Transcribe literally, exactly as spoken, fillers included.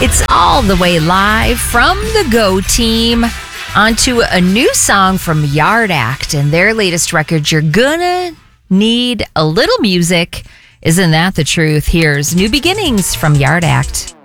It's all the way live from the Go Team onto a new song from Yard Act and their latest record, You're Gonna Need a Little Music. Isn't that the truth? Here's New Beginnings from Yard Act.